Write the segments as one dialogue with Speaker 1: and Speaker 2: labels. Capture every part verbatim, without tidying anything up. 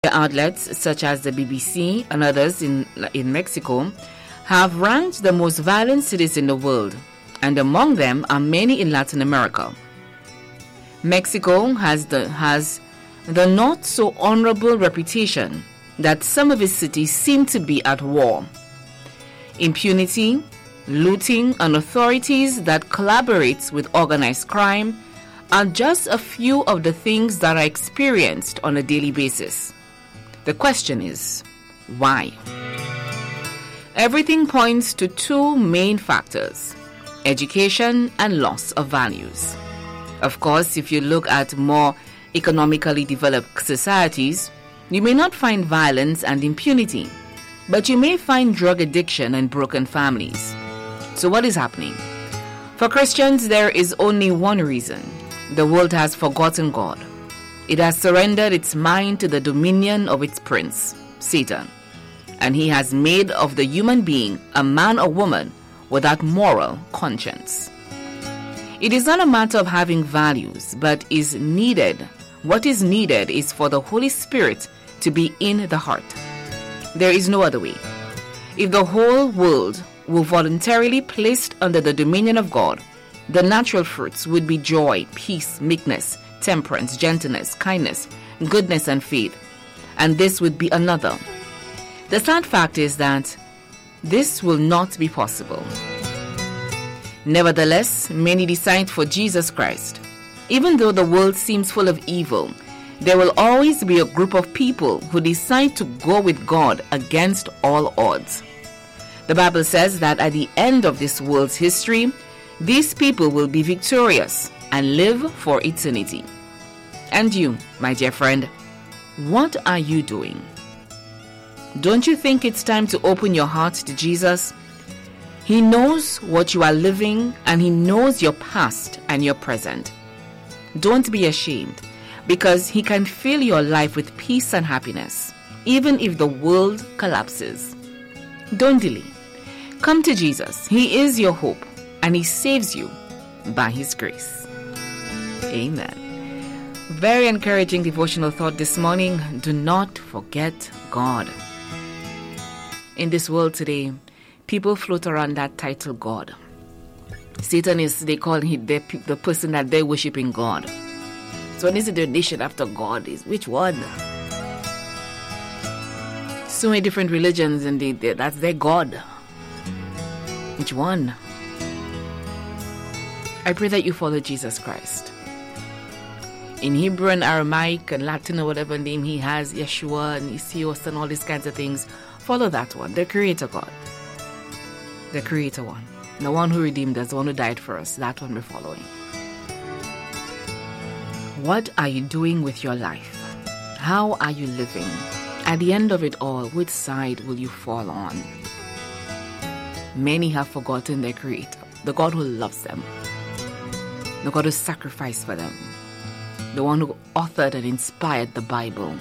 Speaker 1: outlets such as the B B C and others in, in Mexico have ranked the most violent cities in the world, and among them are many in Latin America. Mexico has the, has the not so honorable reputation that some of its cities seem to be at war. Impunity, looting, and authorities that collaborate with organized crime are just a few of the things that are experienced on a daily basis. The question is, why? Everything points to two main factors: education and loss of values. Of course, if you look at more economically developed societies, you may not find violence and impunity, but you may find drug addiction and broken families. So what is happening? For Christians, there is only one reason. The world has forgotten God. It has surrendered its mind to the dominion of its prince, Satan, and he has made of the human being a man or woman without moral conscience. It is not a matter of having values, but is needed. What is needed is for the Holy Spirit to be in the heart. There is no other way. If the whole world were voluntarily placed under the dominion of God, the natural fruits would be joy, peace, meekness, temperance, gentleness, kindness, goodness, and faith. And this would be another. The sad fact is that this will not be possible. Nevertheless, many decide for Jesus Christ. Even though the world seems full of evil, there will always be a group of people who decide to go with God against all odds. The Bible says that at the end of this world's history, these people will be victorious and live for eternity. And you, my dear friend, what are you doing? Don't you think it's time to open your heart to Jesus? He knows what you are living, and he knows your past and your present. Don't be ashamed, because he can fill your life with peace and happiness, even if the world collapses. Don't delay. Come to Jesus. He is your hope, and he saves you by his grace. Amen. Very encouraging devotional thought this morning. Do not forget God. In this world today, people float around that title God. Satan is, they call him the, the person that they're worshiping God. So when is it their nation after God is? Which one? So many different religions, and they, they, that's their God. Which one? I pray that you follow Jesus Christ. In Hebrew and Aramaic and Latin or whatever name he has, Yeshua and Isios and all these kinds of things, follow that one, the Creator God. The Creator one. The one who redeemed us, the one who died for us. That one we're following. What are you doing with your life? How are you living? At the end of it all, which side will you fall on? Many have forgotten their Creator, the God who loves them, the God who sacrificed for them, the one who authored and inspired the Bible.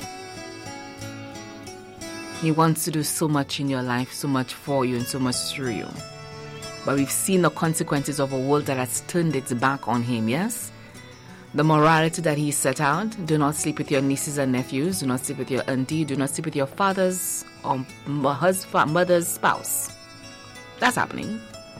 Speaker 1: He wants to do so much in your life, so much for you and so much through you. But we've seen the consequences of a world that has turned its back on him, yes? The morality that he set out: do not sleep with your nieces and nephews, do not sleep with your auntie, do not sleep with your father's or mother's spouse. That's happening.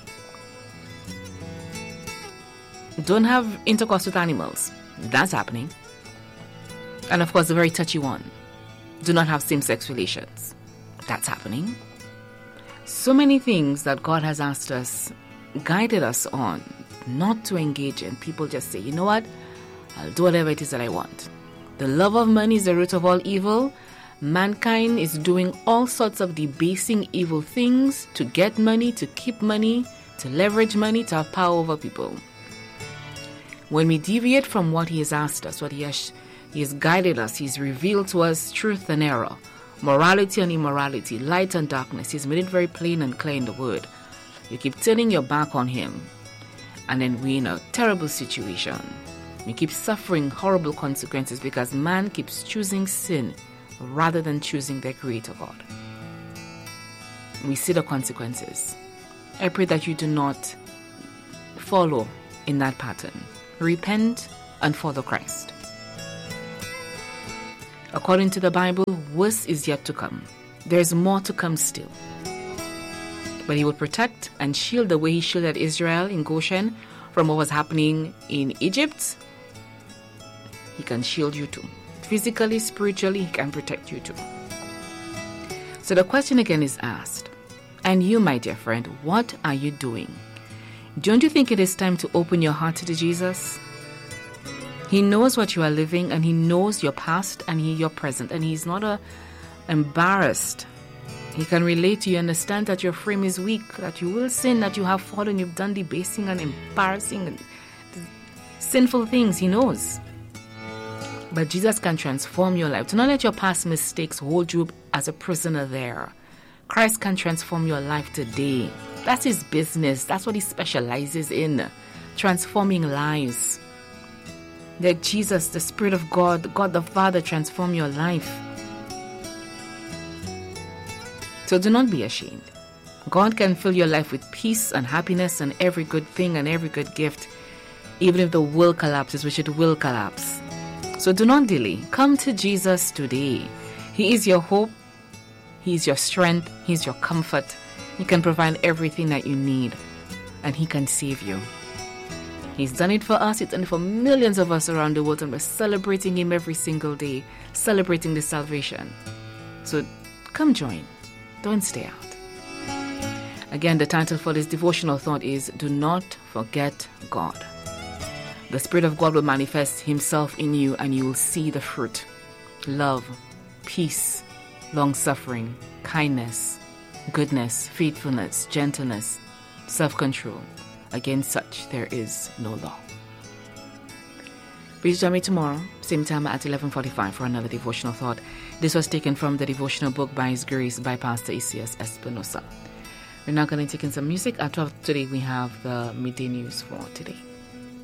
Speaker 1: Don't have intercourse with animals. That's happening. And of course, the very touchy one: do not have same-sex relations. That's happening. So many things that God has asked us, guided us on, not to engage in. People just say, you know what? I'll do whatever it is that I want. The love of money is the root of all evil. Mankind is doing all sorts of debasing evil things to get money, to keep money, to leverage money, to have power over people. When we deviate from what he has asked us, what he has, he has guided us, he's revealed to us truth and error, morality and immorality, light and darkness. He's made it very plain and clear in the word. You keep turning your back on him, and then we're in a terrible situation. We keep suffering horrible consequences because man keeps choosing sin rather than choosing their Creator God. We see the consequences. I pray that you do not follow in that pattern. Repent and follow Christ. According to the Bible, worse is yet to come. There's more to come still. But he will protect and shield the way he shielded Israel in Goshen from what was happening in Egypt. He can shield you too. Physically, spiritually, he can protect you too. So the question again is asked. And you, my dear friend, what are you doing? Don't you think it is time to open your heart to Jesus? He knows what you are living, and he knows your past and he your present, and he's not a, embarrassed. He can relate to you, understand that your frame is weak, that you will sin, that you have fallen, you've done debasing and embarrassing and sinful things. He knows. But Jesus can transform your life. Do not let your past mistakes hold you as a prisoner there. Christ can transform your life today. That's his business. That's what he specializes in, transforming lives. Let Jesus, the Spirit of God, God the Father, transform your life. So do not be ashamed. God can fill your life with peace and happiness and every good thing and every good gift, even if the world collapses, which it will collapse. So do not delay. Come to Jesus today. He is your hope. He is your strength. He is your comfort. He can provide everything that you need, and he can save you. He's done it for us. He's done it for millions of us around the world, and we're celebrating him every single day, celebrating the salvation. So come join. Don't stay out. Again, the title for this devotional thought is Do Not Forget God. The Spirit of God will manifest himself in you, and you will see the fruit. Love, peace, long-suffering, kindness, goodness, faithfulness, gentleness, self-control. Against such there is no law. Please join me tomorrow, same time at eleven forty-five for another devotional thought. This was taken from the devotional book By His Grace by Pastor Isias Espinosa. We're now going to take in some music. At twelve today we have the midday news for today.